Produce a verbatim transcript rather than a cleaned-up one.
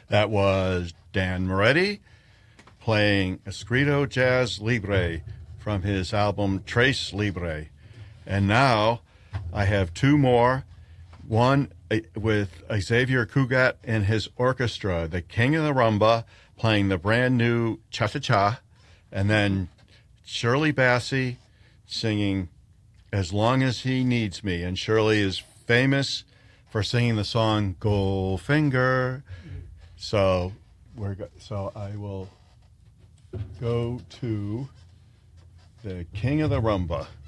That was Dan Moretti playing Escrito Jazz Libre from his album Trace Libre. And now I have two more. One uh, with Xavier Cugat and his orchestra, the King of the Rumba, playing the brand new Cha-Cha-Cha, and then Shirley Bassey singing As Long as He Needs Me. And Shirley is famous for singing the song Goldfinger. So we're go- so I will go to the King of the Rumba.